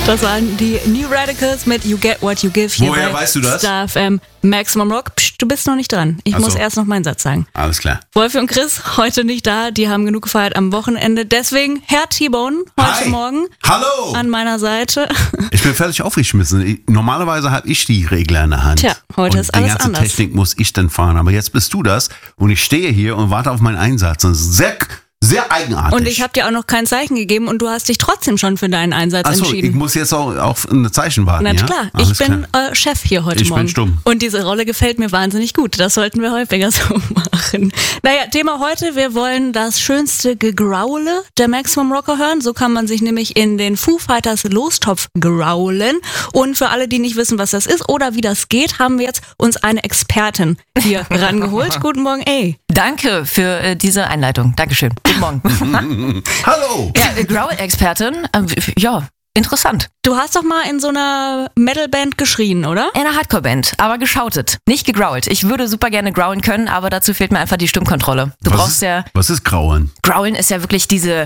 Das waren die New Radicals mit You Get What You Give. Woher weißt du das? Star FM, Maximum Rock. Psst, du bist noch nicht dran. Ich muss erst noch meinen Satz sagen. Alles klar. Wolfi und Chris heute nicht da. Die haben genug gefeiert am Wochenende. Deswegen Herr T-Bone heute Morgen. Hallo. An meiner Seite. Ich bin völlig aufgeschmissen. Normalerweise habe ich die Regler in der Hand. Tja, heute und ist alles anders. Die ganze Technik muss ich dann fahren. Aber jetzt bist du das und ich stehe hier und warte auf meinen Einsatz. Das ist sehr eigenartig. Und ich habe dir auch noch kein Zeichen gegeben und du hast dich trotzdem schon für deinen Einsatz entschieden. Ich muss jetzt auch auf ein Zeichen warten. Na klar, ich bin Chef hier heute Morgen. Ich bin stumm. Und diese Rolle gefällt mir wahnsinnig gut. Das sollten wir häufiger so machen. Naja, Thema heute, wir wollen das schönste Gegraule der Maximum Rocker hören. So kann man sich nämlich in den Foo Fighters Lostopf graulen. Und für alle, die nicht wissen, was das ist oder wie das geht, haben wir jetzt uns eine Expertin hier rangeholt. Guten Morgen, ey. Danke für diese Einleitung. Dankeschön. Guten Morgen. Hallo. Ja, Growl-Expertin. Ja, interessant. Du hast doch mal in so einer Metalband geschrien, oder? In einer Hardcore-Band, aber geschautet, nicht gegrowlt. Ich würde super gerne growlen können, aber dazu fehlt mir einfach die Stimmkontrolle. Was ist Graulen? Growlen ist ja wirklich diese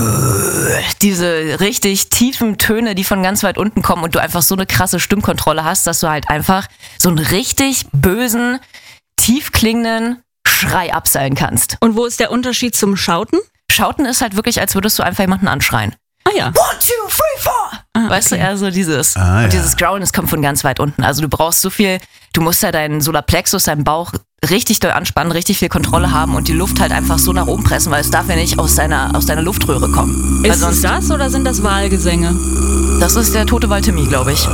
richtig tiefen Töne, die von ganz weit unten kommen und du einfach so eine krasse Stimmkontrolle hast, dass du halt einfach so einen richtig bösen, tief klingenden Schrei abseilen kannst. Und wo ist der Unterschied zum Schauten? Schauten ist halt wirklich, als würdest du einfach jemanden anschreien. Ah ja. 1, 2, 3, 4! Weißt du, eher so dieses. Und dieses Growlen, das kommt von ganz weit unten. Also du brauchst so viel, du musst ja deinen Solarplexus, deinen Bauch richtig doll anspannen, richtig viel Kontrolle haben und die Luft halt einfach so nach oben pressen, weil es darf ja nicht aus deiner Luftröhre kommen. Ist es das oder sind das Wahlgesänge? Das ist der tote Wal Timmy, glaube ich.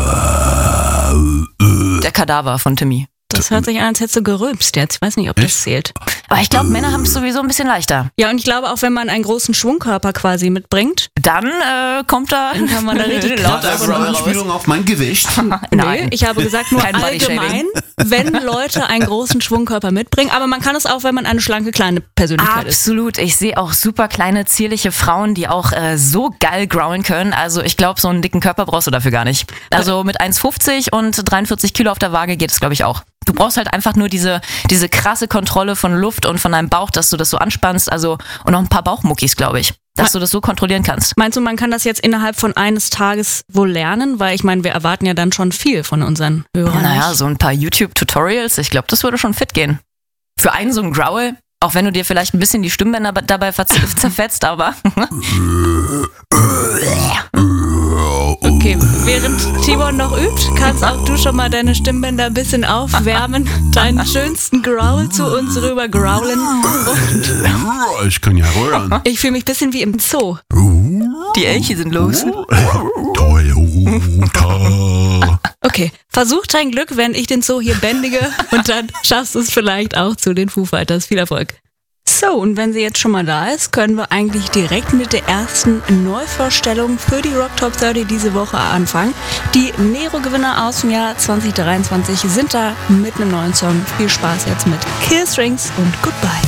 Der Kadaver von Timmy. Das hört sich an, als hättest du gerülpst jetzt. Ich weiß nicht, ob das zählt. Aber ich glaube, Männer haben es sowieso ein bisschen leichter. Ja, und ich glaube auch, wenn man einen großen Schwungkörper quasi mitbringt, dann kommt da... Dann kann man da richtig Hat das eine Anspielung auf mein Gewicht? Nein, ich habe gesagt, nur allgemein, wenn Leute einen großen Schwungkörper mitbringen. Aber man kann es auch, wenn man eine schlanke, kleine Persönlichkeit ist. Absolut. Ich sehe auch super kleine, zierliche Frauen, die auch so geil growlen können. Also ich glaube, so einen dicken Körper brauchst du dafür gar nicht. Also mit 1,50 und 43 Kilo auf der Waage geht es, glaube ich, auch. Du brauchst halt einfach nur diese krasse Kontrolle von Luft und von deinem Bauch, dass du das so anspannst, also und noch ein paar Bauchmuckis, glaube ich, dass du das so kontrollieren kannst. Meinst du, man kann das jetzt innerhalb von eines Tages wohl lernen? Weil ich meine, wir erwarten ja dann schon viel von unseren Hörern. Naja, so ein paar YouTube-Tutorials, ich glaube, das würde schon fit gehen. Für einen so einen Growl, auch wenn du dir vielleicht ein bisschen die Stimmbänder dabei zerfetzt, aber... Okay, während Timon noch übt, kannst auch du schon mal deine Stimmbänder ein bisschen aufwärmen, deinen schönsten Growl zu uns rüber growlen. Und ich kann ja rühren. ich fühle mich ein bisschen wie im Zoo. Die Elche sind los. Toyota. Okay, versuch dein Glück, wenn ich den Zoo hier bändige und dann schaffst du es vielleicht auch zu den Foo Fighters. Viel Erfolg. So, und wenn sie jetzt schon mal da ist, können wir eigentlich direkt mit der ersten Neuvorstellung für die Rock Top 30 diese Woche anfangen. Die Nero-Gewinner aus dem Jahr 2023 sind da mit einem neuen Song. Viel Spaß jetzt mit Kill Strings und Goodbye.